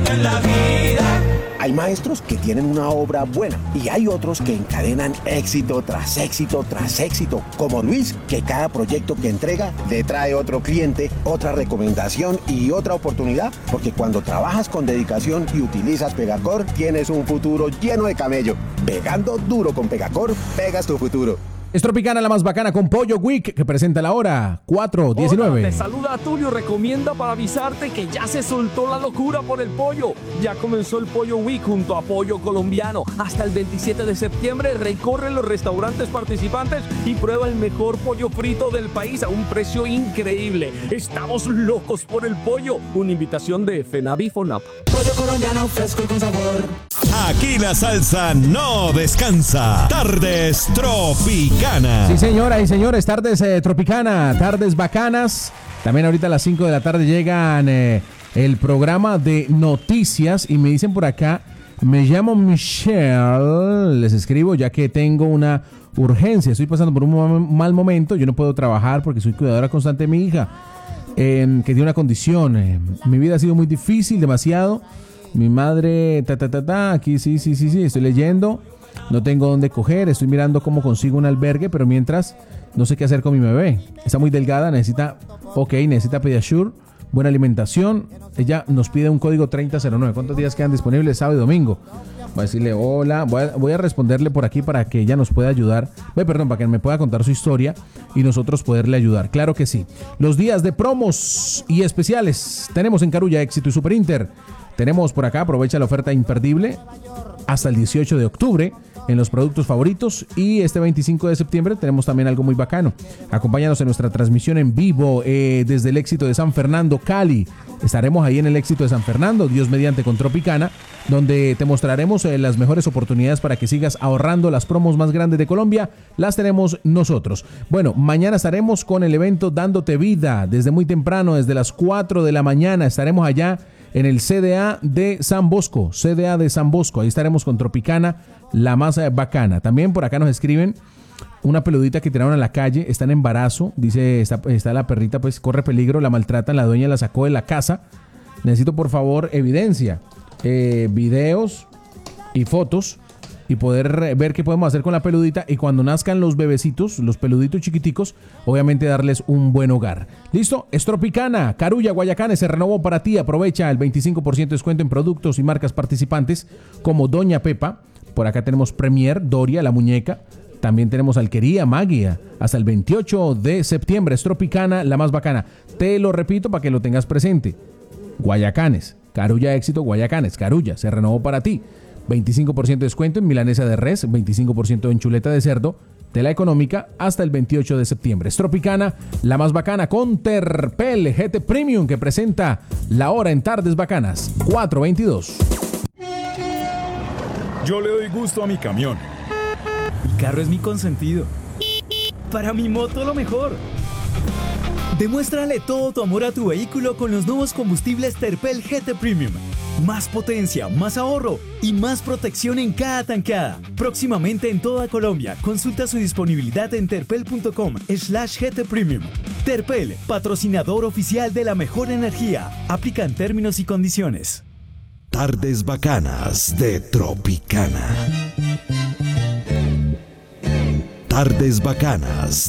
en la vida. Hay maestros que tienen una obra buena y hay otros que encadenan éxito tras éxito tras éxito, como Luis, que cada proyecto que entrega le trae otro cliente, otra recomendación y otra oportunidad, porque cuando trabajas con dedicación y utilizas Pegacor, tienes un futuro lleno de camello. Pegando duro con Pegacor, pegas tu futuro. Es Tropicana, la más bacana, con Pollo Week, que presenta la hora 4:19. Hola, te saluda Tulio, recomienda para avisarte que ya se soltó la locura por el pollo. Ya comenzó el Pollo Week junto a Pollo Colombiano. Hasta el 27 de septiembre recorre los restaurantes participantes y prueba el mejor pollo frito del país a un precio increíble. Estamos locos por el pollo. Una invitación de FENAVI FONAP. Pollo colombiano fresco y con sabor. Aquí la salsa no descansa. Tardes Tropicana. Sí, señoras y señores, tardes Tropicana, tardes bacanas. También ahorita a las 5 de la tarde llegan el programa de noticias y me dicen por acá, me llamo Michelle, les escribo ya que tengo una urgencia, estoy pasando por un mal momento, yo no puedo trabajar porque soy cuidadora constante de mi hija, que tiene una condición, mi vida ha sido muy difícil, demasiado. Mi madre, aquí sí, estoy leyendo, no tengo dónde coger, estoy mirando cómo consigo un albergue, pero mientras no sé qué hacer con mi bebé. Está muy delgada, necesita Pediasure, buena alimentación. Ella nos pide un código 3009. ¿Cuántos días quedan disponibles? Sábado y domingo. Voy a decirle hola, voy a responderle por aquí para que ella nos pueda ayudar. Para que me pueda contar su historia y nosotros poderle ayudar. Claro que sí. Los días de promos y especiales tenemos en Carulla, Éxito y Super Inter. Tenemos por acá, aprovecha la oferta imperdible hasta el 18 de octubre en los productos favoritos y este 25 de septiembre tenemos también algo muy bacano. Acompáñanos en nuestra transmisión en vivo desde el Éxito de San Fernando, Cali. Estaremos ahí en el Éxito de San Fernando, Dios mediante, con Tropicana, donde te mostraremos las mejores oportunidades para que sigas ahorrando. Las promos más grandes de Colombia las tenemos nosotros. Bueno, mañana estaremos con el evento Dándote Vida desde muy temprano, desde las 4 de la mañana estaremos allá en el CDA de San Bosco, ahí estaremos con Tropicana, la más bacana. También por acá nos escriben una peludita que tiraron a la calle, está en embarazo, dice, está la perrita, pues corre peligro, la maltratan, la dueña la sacó de la casa. Necesito por favor evidencia, videos y fotos y poder ver qué podemos hacer con la peludita, y cuando nazcan los bebecitos, los peluditos chiquiticos, obviamente darles un buen hogar. ¿Listo? Es Tropicana, Carulla, Guayacanes, se renovó para ti. Aprovecha el 25% de descuento en productos y marcas participantes como Doña Pepa. Por acá tenemos Premier, Doria, la muñeca. También tenemos Alquería, Magia. Hasta el 28 de septiembre es Tropicana, la más bacana. Te lo repito para que lo tengas presente. Guayacanes, Carulla, Éxito, Guayacanes, Carulla, se renovó para ti. 25% de descuento en milanesa de res, 25% en chuleta de cerdo, de la económica, hasta el 28 de septiembre. Es Tropicana, la más bacana, con Terpel GT Premium, que presenta la hora en Tardes Bacanas, 4:22. Yo le doy gusto a mi camión. Mi carro es mi consentido. Para mi moto, lo mejor. Demuéstrale todo tu amor a tu vehículo con los nuevos combustibles Terpel GT Premium. Más potencia, más ahorro y más protección en cada tankada. Próximamente en toda Colombia. Consulta su disponibilidad en terpel.com/GT Premium. Terpel, patrocinador oficial de la mejor energía. Aplican términos y condiciones. Tardes Bacanas de Tropicana. Tardes Bacanas